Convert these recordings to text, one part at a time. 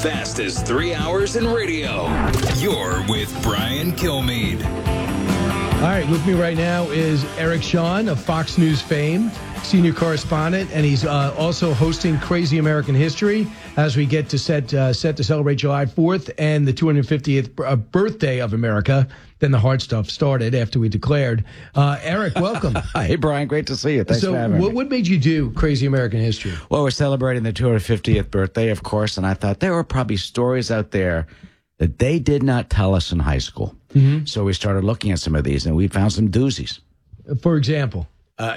fast as 3 hours in radio. You're with Brian Kilmeade. All right, with me right now is Eric Shawn of Fox News fame, senior correspondent, and he's also hosting Crazy American History as we get to set to celebrate July 4th and the 250th birthday of America. Then the hard stuff started after we declared. Eric, welcome. Hey, Brian, great to see you. Thanks for having me. What made you do Crazy American History? Well, we're celebrating the 250th birthday, of course, and I thought there were probably stories out there that they did not tell us in high school. Mm-hmm. So we started looking at some of these, and we found some doozies. For example?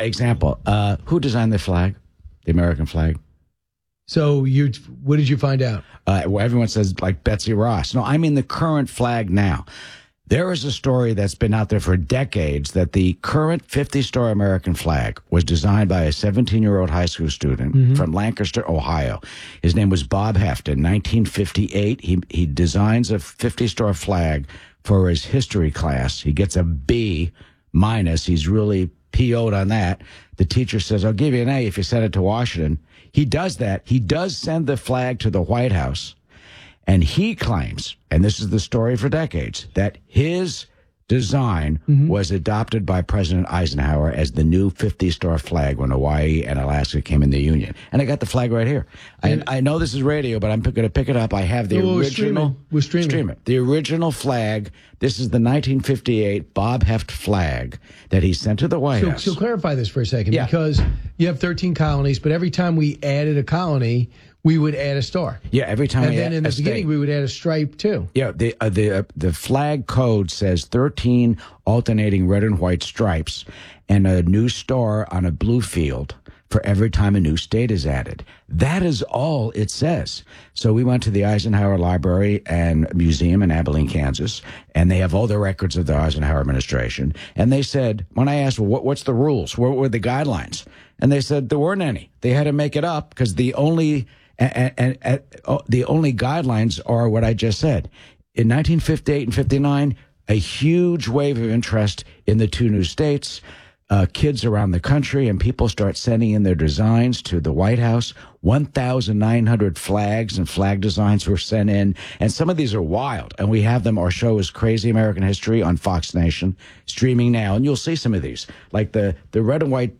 Who designed the flag, the American flag? So what did you find out? Well, everyone says, like, Betsy Ross. No, I mean the current flag now. There is a story that's been out there for decades that the current 50-star American flag was designed by a 17-year-old high school student from Lancaster, Ohio. His name was Bob Heft. In 1958, he designs a 50-star flag for his history class. He gets a B-. He's really PO'd on that. The teacher says, I'll give you an A if you send it to Washington. He does that. He does send the flag to the White House. And he claims, and this is the story for decades, that his design was adopted by President Eisenhower as the new 50-star flag when Hawaii and Alaska came in the Union. And I got the flag right here. And I know this is radio, but I'm going to pick it up. I have the original. We're streaming. Stream it. The original flag. This is the 1958 Bob Heft flag that he sent to the White House. So clarify this for a second, because you have 13 colonies, but every time we added a colony, we would add a star. Yeah, every time. And then in the beginning, we would add a stripe too. Yeah, the flag code says 13 alternating red and white stripes and a new star on a blue field for every time a new state is added. That is all it says. So we went to the Eisenhower Library and Museum in Abilene, Kansas, and they have all the records of the Eisenhower administration. And they said, when I asked, well, what's the rules? What were the guidelines? And they said there weren't any. They had to make it up because the only guidelines are what I just said. In 1958 and 59, a huge wave of interest in the two new states. Kids around the country and people start sending in their designs to the White House. 1,900 flags and flag designs were sent in, and some of these are wild. And we have them. Our show is Crazy American History on Fox Nation, streaming now, and you'll see some of these, like the red and white,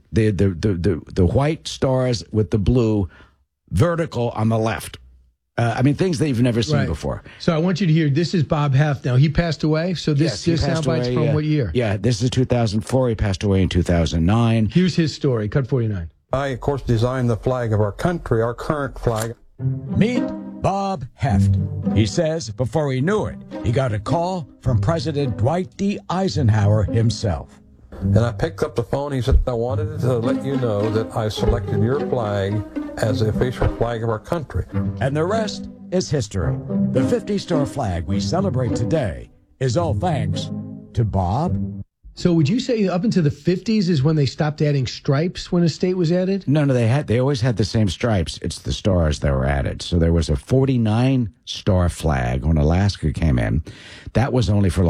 the white stars with the blue vertical on the left. Things that you've never seen before. So I want you to hear, this is Bob Heft now. He passed away, so this soundbite's from what year? Yeah, this is 2004. He passed away in 2009. Here's his story, cut 49. I, of course, designed the flag of our country, our current flag. Meet Bob Heft. He says before he knew it, he got a call from President Dwight D. Eisenhower himself. And I picked up the phone. He said, I wanted to let you know that I selected your flag as the official flag of our country. And the rest is history. The 50-star flag we celebrate today is all thanks to Bob. So would you say up into the 50s is when they stopped adding stripes when a state was added? No, they always had the same stripes. It's the stars that were added. So there was a 49-star flag when Alaska came in. That was only for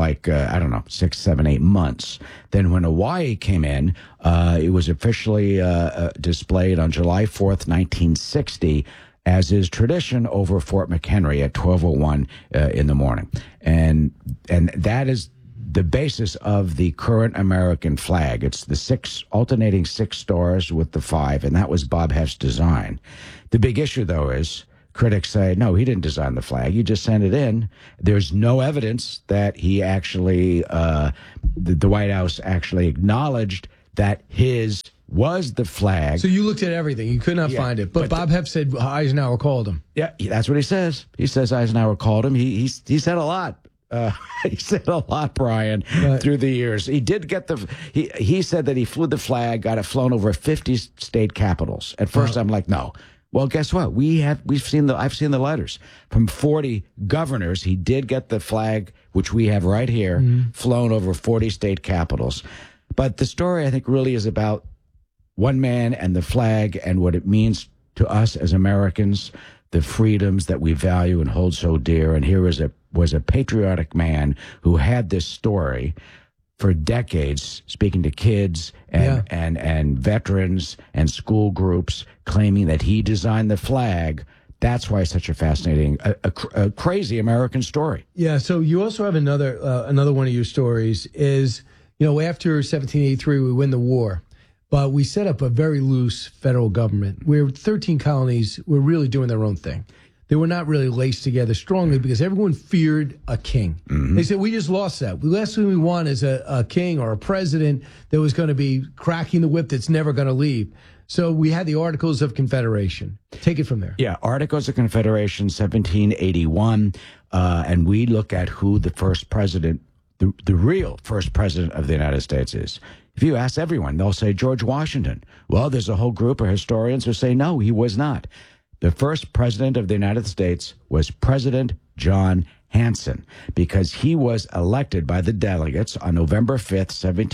6, 7, 8 months. Then when Hawaii came in, it was officially displayed on July 4th, 1960, as is tradition, over Fort McHenry at 12:01 in the morning. And that is the basis of the current American flag. It's the alternating 6 stars with the 5, and that was Bob Heft's design. The big issue, though, is critics say, no, he didn't design the flag. He just sent it in. There's no evidence that he actually, the White House actually acknowledged that his was the flag. So you looked at everything. You could not find it. But Bob Heft said Eisenhower called him. Yeah, that's what he says. He says Eisenhower called him. He said a lot. He said a lot, Brian, through the years. He did get he said that he flew the flag, got it flown over 50 state capitals. At first, I'm like, no. Well, guess what? I've seen the letters from 40 governors. He did get the flag, which we have right here, flown over 40 state capitals. But the story, I think, really is about one man and the flag and what it means to us as Americans, the freedoms that we value and hold so dear. And here was a patriotic man who had this story for decades, speaking to kids and veterans and school groups, claiming that he designed the flag that's why it's such a fascinating, a crazy American story. Yeah. So you also have another one of your stories is, after 1783, we win the war, but we set up a very loose federal government where 13 colonies were really doing their own thing. They were not really laced together strongly because everyone feared a king. They said, we just lost that. The last thing we want is a king or a president that was going to be cracking the whip that's never going to leave. So we had the Articles of Confederation. Take it from there. Yeah, Articles of Confederation, 1781, and we look at who the first president, the real first president of the United States is. If you ask everyone, they'll say George Washington. Well, there's a whole group of historians who say, no, he was not. The first president of the United States was President John Hanson, because he was elected by the delegates on November 5th,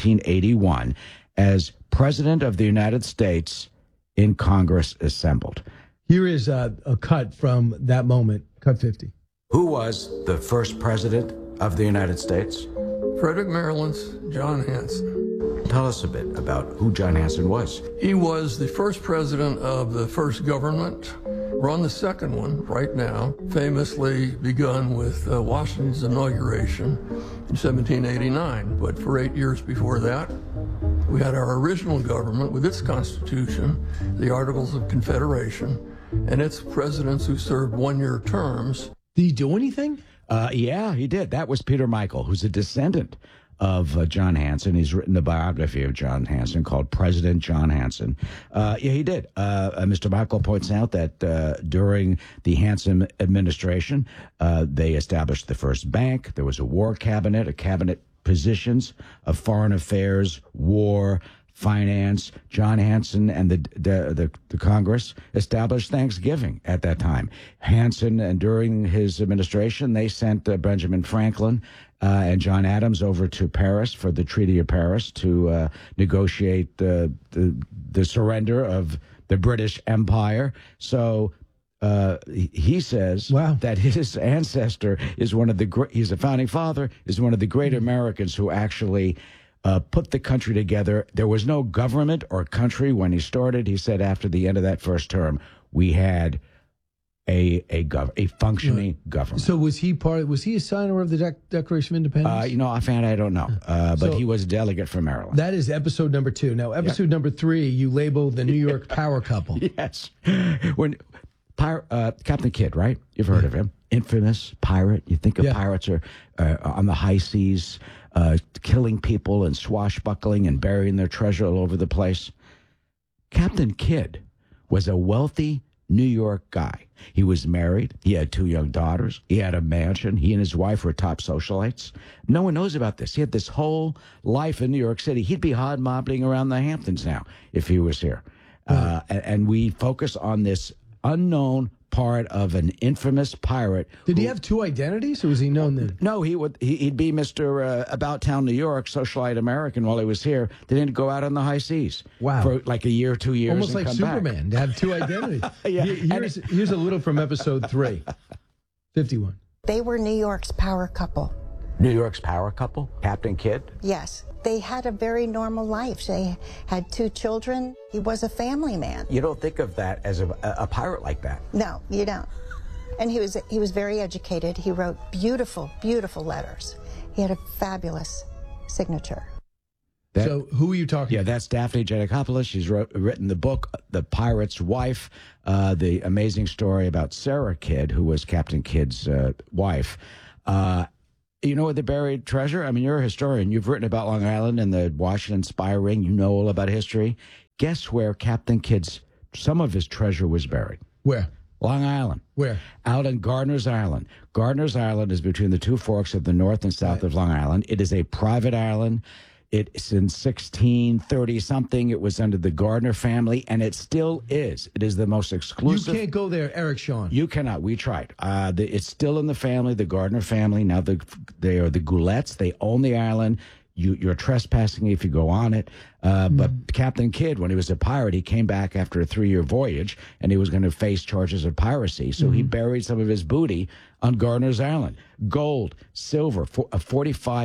1781, as President of the United States in Congress assembled. Here is a cut from that moment, cut 50. Who was the first president of the United States? Frederick, Maryland's John Hanson. Tell us a bit about who John Hanson was. He was the first president of the first government. We're on the second one right now, famously begun with Washington's inauguration in 1789. But for 8 years before that, we had our original government with its constitution, the Articles of Confederation, and its presidents who served one-year terms. Did he do anything? Yeah, he did. That was Peter Michael, who's a descendant of John Hanson. He's written a biography of John Hanson called President John Hanson. Yeah, he did. Mr. Michael points out that during the Hanson administration, they established the first bank. There was a war cabinet, a cabinet positions of foreign affairs, war, finance. John Hanson and the Congress established Thanksgiving at that time. Hanson, and during his administration, they sent Benjamin Franklin and John Adams over to Paris for the Treaty of Paris to negotiate the surrender of the British Empire. So he says that his ancestor is one of the he's a founding father, is one of the great Americans who actually put the country together. There was no government or country when he started. He said after the end of that first term, we had a functioning government. So was he a signer of the Declaration of Independence? Offhand, I don't know. But he was a delegate from Maryland. That is episode number 2. Now, episode number 3, you labeled the New York power couple. Yes. When Captain Kidd, right? You've heard of him. Infamous pirate. You think of pirates are on the high seas, killing people and swashbuckling and burying their treasure all over the place. Captain Kidd was a wealthy New York guy. He was married. He had 2 young daughters. He had a mansion. He and his wife were top socialites. No one knows about this. He had this whole life in New York City. He'd be hod-mobbing around the Hamptons now if he was here. And we focus on this unknown part of an infamous pirate. Did he have 2 identities, or was he known then? No, he'd be Mr. About Town New York, socialite American while he was here. They didn't go out on the high seas for like a year, 2 years. Almost like Superman to have 2 identities. Here's a little from episode 3, 51. They were New York's power couple. New York's power couple? Captain Kidd? Yes. They had a very normal life. They had 2 children. He was a family man. You don't think of that as a pirate like that. No, you don't. And he was very educated. He wrote beautiful, beautiful letters. He had a fabulous signature. So who are you talking about? That's Daphne Giannakopoulos. She's written the book, The Pirate's Wife, the amazing story about Sarah Kidd, who was Captain Kidd's wife. You know where they buried treasure? I mean, you're a historian. You've written about Long Island and the Washington Spy Ring. You know all about history. Guess where Captain Kidd's, some of his treasure was buried? Where? Long Island. Where? Out on Gardiner's Island. Gardiner's Island is between the 2 forks of the north and south of Long Island. It is a private island. It's in 1630-something. It was under the Gardner family, and it still is. It is the most exclusive. You can't go there, Eric Shawn. You cannot. We tried. It's still in the family, the Gardner family. Now they are the Goulettes. They own the island. You're trespassing if you go on it. But Captain Kidd, when he was a pirate, he came back after a 3-year voyage, and he was going to face charges of piracy. So he buried some of his booty on Gardner's Island. Gold, silver, a 45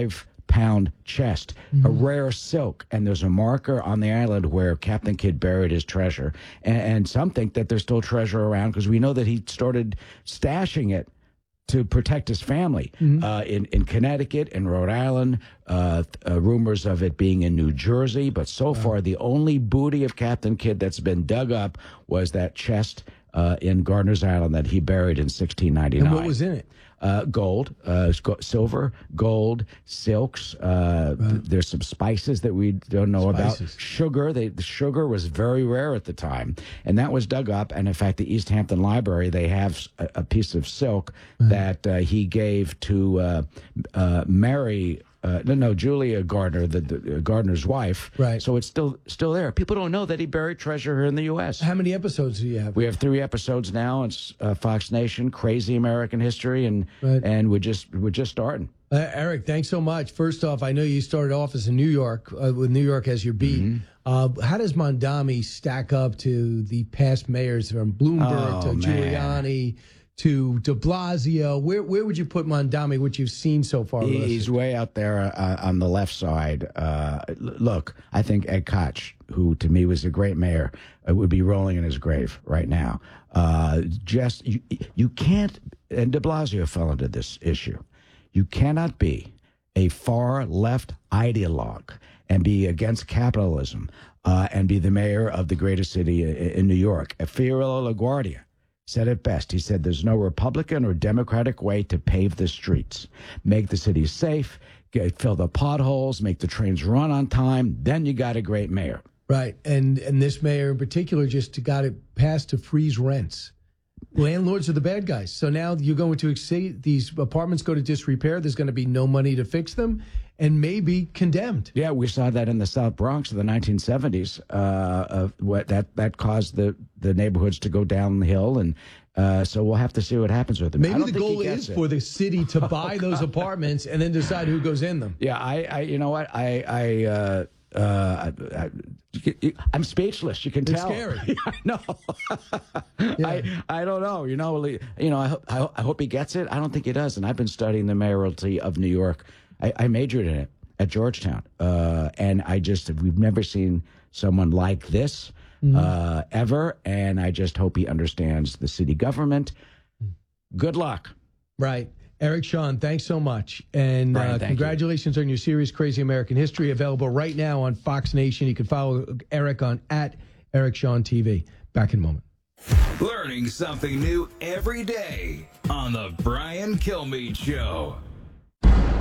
pound chest, a rare silk, and there's a marker on the island where Captain Kidd buried his treasure. And some think that there's still treasure around because we know that he started stashing it to protect his family in Connecticut and Rhode Island, rumors of it being in New Jersey. But so far, the only booty of Captain Kidd that's been dug up was that chest in Gardiner's Island that he buried in 1699. And what was in it? Gold, silver, gold, silks. There's some spices that we don't know about. Sugar. The sugar was very rare at the time, and that was dug up. And in fact, the East Hampton Library, they have a piece of silk that he gave to Mary. Julia Gardner, the Gardner's wife. Right. So it's still there. People don't know that he buried treasure here in the U.S. How many episodes do you have? We have 3 episodes now. It's Fox Nation, Crazy American History, and we're just starting. Eric, thanks so much. First off, I know you started off as in New York, with New York as your beat. How does Mondami stack up to the past mayors from Bloomberg to Giuliani to de Blasio? Where would you put Mondami, which you've seen so far? He's way out there on the left side. Look, I think Ed Koch, who to me was a great mayor, would be rolling in his grave right now. You can't, and de Blasio fell into this issue. You cannot be a far left ideologue and be against capitalism and be the mayor of the greatest city in New York. Fiorello LaGuardia said it best. He said, there's no Republican or Democratic way to pave the streets. Make the city safe, fill the potholes, make the trains run on time. Then you got a great mayor. Right. And this mayor in particular just got it passed to freeze rents. Landlords are the bad guys. So now you're going to exceed, these apartments go to disrepair. There's going to be no money to fix them and may be condemned. Yeah, we saw that in the South Bronx in the 1970s. That caused the neighborhoods to go downhill, and so we'll have to see what happens with them. Maybe the goal is for the city to buy those apartments and then decide who goes in them. Yeah, I you know what, I'm speechless. You can tell. It's scary. I know. Yeah. I don't know. I hope he gets it. I don't think he does. And I've been studying the mayoralty of New York. I majored in it at Georgetown, and we've never seen someone like this ever. And I just hope he understands the city government. Good luck. Right. Eric Shawn, thanks so much. And Brian, congratulations on your series, Crazy American History, available right now on Fox Nation. You can follow Eric on @EricShawnTV. Back in a moment. Learning something new every day on The Brian Kilmeade Show.